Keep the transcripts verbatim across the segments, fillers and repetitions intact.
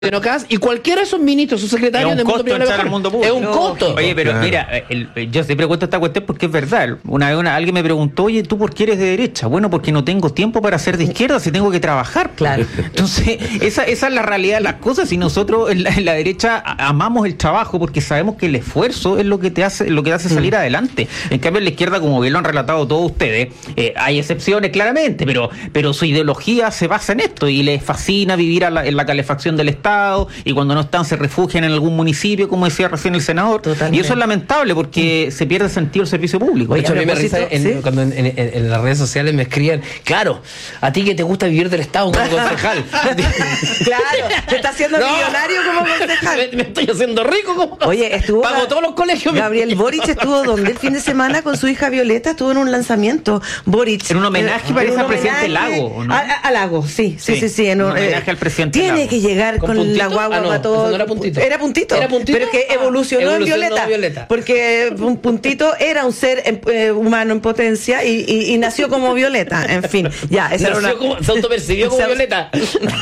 Cas, y cualquiera de esos ministros, sus secretarios del mundo privado al mundo público. Es un no, costo. Oye, pero claro. mira, el, yo siempre cuento esta cuestión porque es verdad. Una vez una, alguien me preguntó, oye, ¿tú por qué eres de derecha? Bueno, porque no tengo tiempo para ser de izquierda, si tengo que trabajar. Claro. Entonces, esa, esa es la realidad de las cosas. Y nosotros en la, en la derecha amamos el trabajo porque sabemos que el esfuerzo es lo que te hace, lo que te hace salir mm. adelante. En cambio, en la izquierda, como bien lo han relatado todos ustedes, eh, hay excepciones claramente, pero, pero su ideología se basa en esto y les fascina vivir a la, en la calefacción del Estado, y cuando no están se refugian en algún municipio, como decía recién el senador. Totalmente. Y eso es lamentable porque mm. se pierde sentido el servicio público. De hecho, a mí me risa en, ¿sí? cuando en, en, en las redes sociales me escriben, claro, a ti que te gusta vivir del Estado como concejal. Claro, te está haciendo no. millonario como concejal. Me, me estoy haciendo rico como Oye, estuvo pago todos los colegios. Gabriel Boric estuvo donde el fin de semana con su hija Violeta, estuvo en un lanzamiento. Boric. En un homenaje, parece al presidente Lago, ¿o no? A, a, a Lago, sí, sí, sí, sí. sí en un, un homenaje eh, al presidente Tiene Lago. que llegar con, con la guagua. Ah, no. Todo, no era puntito. Era puntito. Era puntito. Pero que evolucionó, ah, evolucionó en Violeta, Violeta. Porque un puntito era un ser en, eh, humano en potencia y, y, y nació como Violeta. En fin, ya. Esa nació era una... como, se autopercibió como Violeta.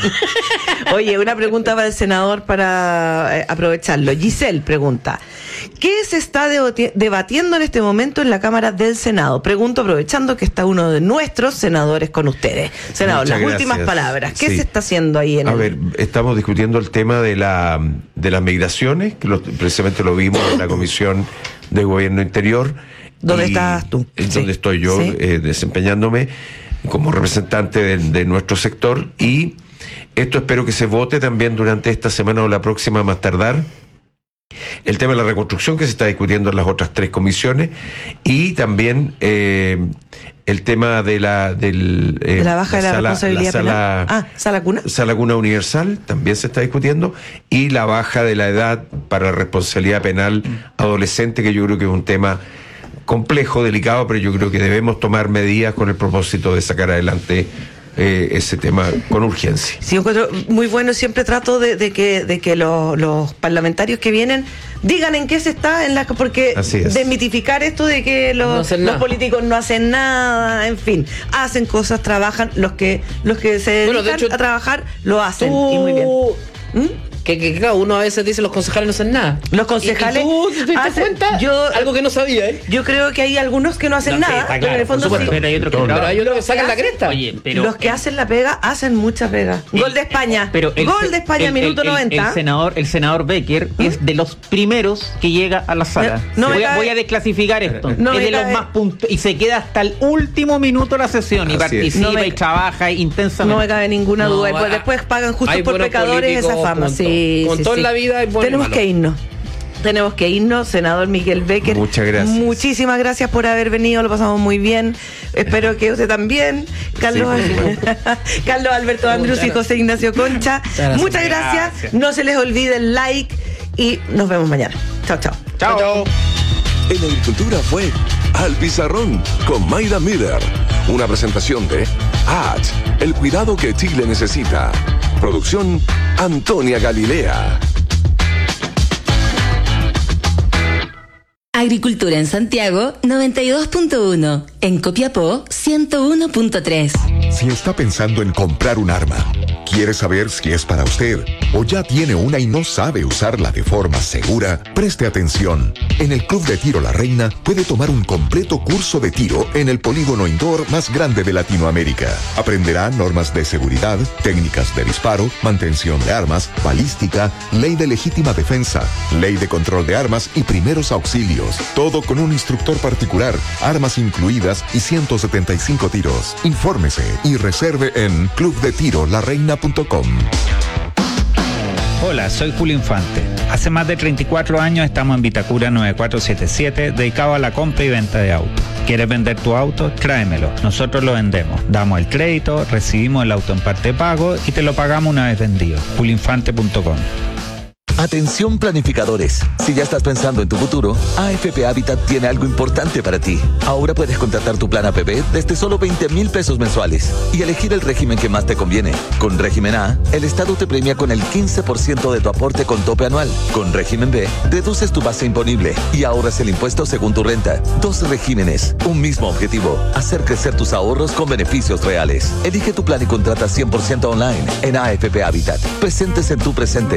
Oye, una pregunta para el senador para eh, aprovecharlo. Giselle pregunta, ¿qué se está debati- debatiendo en este momento en la Cámara del Senado? Pregunto aprovechando que está uno de nuestros senadores con ustedes. Senador, Muchas las gracias. últimas palabras. ¿Qué sí. se está haciendo ahí en A el... ver, estamos discutiendo el tema de la de las migraciones, que lo, precisamente lo vimos en la Comisión de Gobierno Interior. ¿Dónde estás tú? Es sí. donde estoy yo sí. eh, desempeñándome como representante de, de nuestro sector, y esto espero que se vote también durante esta semana o la próxima más tardar. El tema de la reconstrucción que se está discutiendo en las otras tres comisiones, y también eh, el tema de la del eh, de la baja de la sala, responsabilidad la sala, penal. Ah, sala cuna. Sala cuna universal también se está discutiendo, y la baja de la edad para la responsabilidad penal adolescente, que yo creo que es un tema complejo, delicado, pero yo creo que debemos tomar medidas con el propósito de sacar adelante Eh, ese tema con urgencia. Sí, yo encuentro muy bueno. Siempre trato de, de que de que los, los parlamentarios que vienen digan en qué se está en la, porque desmitificar esto de que los, no los políticos no hacen nada, en fin, hacen cosas, trabajan, los que los que se dedican bueno, de hecho, a trabajar lo hacen tú... y muy bien. ¿Mm? Que, que, que claro, uno a veces dice los concejales no hacen nada. Los concejales. ¿Y, y tú te diste hacen, cuenta? Yo, algo que no sabía, ¿eh? Yo creo que hay algunos que no hacen no, nada. Sí, claro, pero en el fondo sí. Pero hay otros que, pero hay otros que sacan la cresta. Oye, pero, los que hacen la pega hacen mucha pega. El, Gol de España. Pero el, Gol de España, el, minuto el, noventa. El senador, el senador Becker ¿Mm? es de los primeros que llega a la sala. No, no voy, a, voy a desclasificar esto. No es de los más puntos y se queda hasta el último minuto de la sesión y Así participa no y trabaja intensamente. No me cabe ninguna no, duda. Y pues después pagan justos por pecadores esa fama. Punto. Sí, Con sí, toda sí. la vida es bueno. Tenemos que irnos. Tenemos que irnos, senador Miguel Becker. Muchas gracias. Muchísimas gracias por haber venido, lo pasamos muy bien. Espero que usted también. Carlos, sí, Al- Carlos Alberto Andrus y José Ignacio Concha. Muchas, Muchas gracias. gracias. No se les olvide el like y nos vemos mañana. Chao, chao. Chao. En Agricultura fue Al Pizarrón con Mayra Miller. Una presentación de A H, el cuidado que Chile necesita. Producción Antonia Galilea. Agricultura en Santiago noventa y dos punto uno, en Copiapó ciento uno punto tres. Si está pensando en comprar un arma, quiere saber si es para usted o ya tiene una y no sabe usarla de forma segura, preste atención. En el Club de Tiro La Reina puede tomar un completo curso de tiro en el polígono indoor más grande de Latinoamérica. Aprenderá normas de seguridad, técnicas de disparo, mantención de armas, balística, ley de legítima defensa, ley de control de armas y primeros auxilios. Todo con un instructor particular, armas incluidas y ciento setenta y cinco tiros. Infórmese y reserve en club de tiro la reina punto com. Hola, soy Julio Infante. Hace más de treinta y cuatro años estamos en Vitacura nueve cuatro siete siete, dedicado a la compra y venta de autos. ¿Quieres vender tu auto? Tráemelo. Nosotros lo vendemos. Damos el crédito, recibimos el auto en parte de pago y te lo pagamos una vez vendido. julio infante punto com. Atención planificadores. Si ya estás pensando en tu futuro, A F P Habitat tiene algo importante para ti. Ahora puedes contratar tu plan A P B desde solo veinte mil pesos mensuales y elegir el régimen que más te conviene. Con régimen A, el Estado te premia con el quince por ciento de tu aporte con tope anual. Con régimen B, reduces tu base imponible y ahorras el impuesto según tu renta. Dos regímenes, un mismo objetivo: hacer crecer tus ahorros con beneficios reales. Elige tu plan y contrata cien por ciento online en A F P Habitat. Presentes en tu presente.